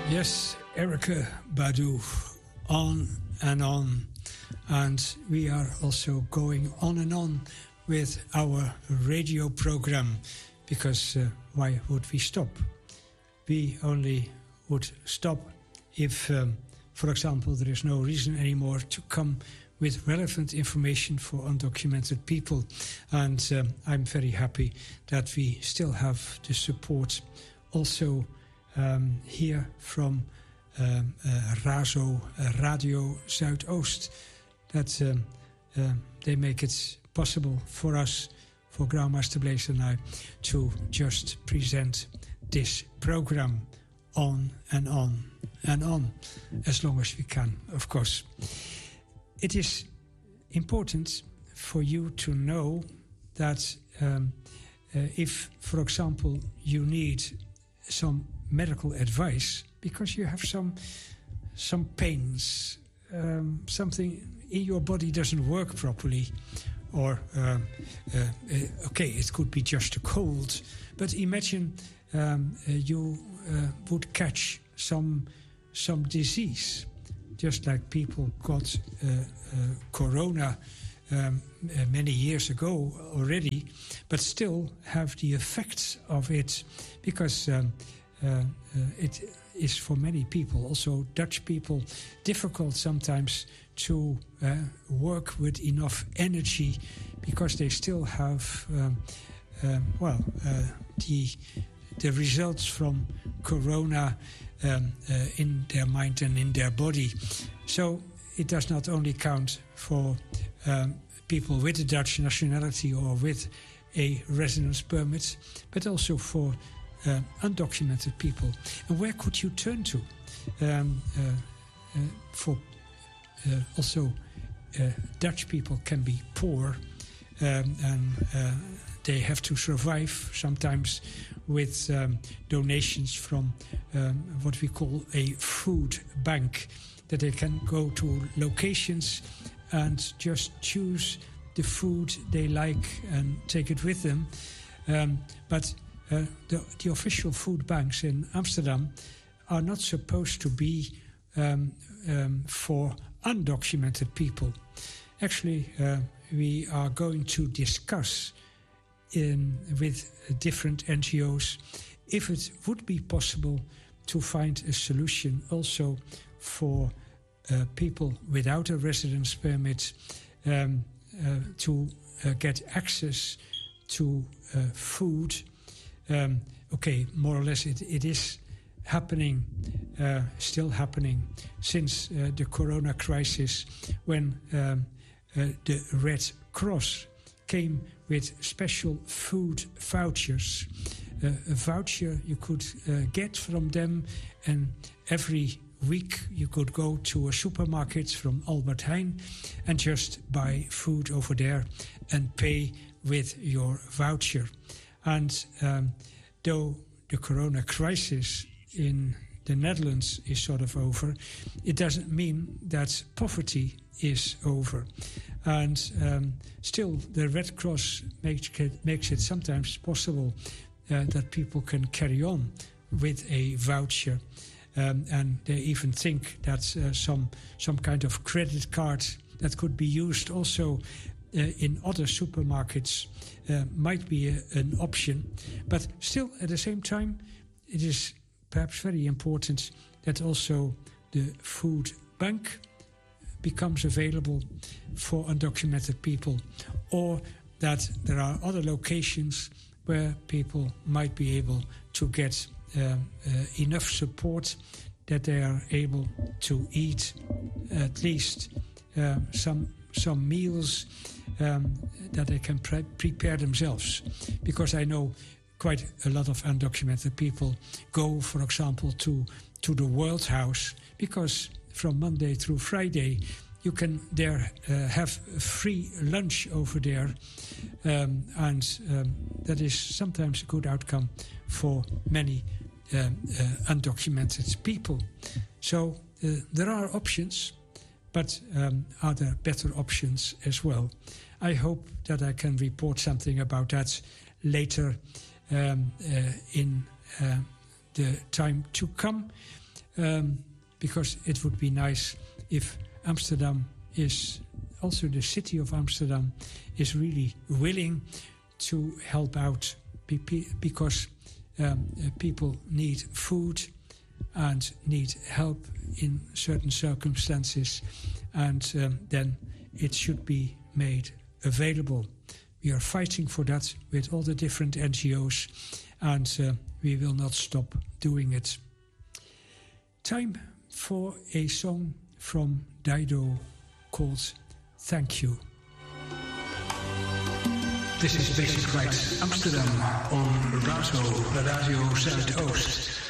Yes, Erykah Badu, on, and we are also going on with our radio program, because why would we stop? We only would stop if, for example, there is no reason anymore to come with relevant information for undocumented people. And I'm very happy that we still have the support also here from RAZO, Radio Zuidoost, that they make it possible for us, for Groundmaster Blaze and I, to just present this program on, as long as we can, of course. It is important for you to know that if, for example, you need some medical advice because you have some pains, something in your body doesn't work properly, or okay, it could be just a cold, but imagine you would catch some disease, just like people got corona many years ago already, but still have the effects of it, because it is for many people, also Dutch people, difficult sometimes to work with enough energy, because they still have the results from corona in their mind and in their body. So it does not only count for people with a Dutch nationality or with a residence permit, but also for undocumented people. And where could you turn to for also Dutch people can be poor, and they have to survive sometimes with donations from what we call a food bank, that they can go to locations and just choose the food they like and take it with them. But the official food banks in Amsterdam are not supposed to be for undocumented people. Actually, we are going to discuss with different NGOs if it would be possible to find a solution also for people without a residence permit to get access to food. Okay, more or less it is happening, still happening since the corona crisis, when the Red Cross came with special food vouchers. A voucher you could get from them, and every week you could go to a supermarket from Albert Heijn and just buy food over there and pay with your voucher. And though the corona crisis in the Netherlands is sort of over, it doesn't mean that poverty is over. And still, the Red Cross makes it sometimes possible that people can carry on with a voucher. And they even think that some kind of credit card that could be used also in other supermarkets might be an option. But still, at the same time, it is perhaps very important that also the food bank becomes available for undocumented people, or that there are other locations where people might be able to get enough support that they are able to eat at least some meals that they can prepare themselves. Because I know quite a lot of undocumented people go, for example, to the World House, because from Monday through Friday you can there have free lunch over there, and that is sometimes a good outcome for many undocumented people. So there are options, but are there better options as well? I hope that I can report something about that later in the time to come. because it would be nice if Amsterdam is, also the city of Amsterdam, is really willing to help out because people need food and need help in certain circumstances, and then it should be made available. We are fighting for that with all the different NGOs, and we will not stop doing it. Time for a song from Dido called Thank You. This is Basic Rights Amsterdam on Radio Zuidoost.